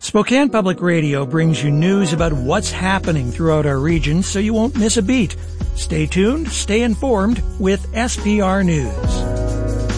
Spokane Public Radio brings you news about what's happening throughout our region so you won't miss a beat. Stay tuned, stay informed with SPR News.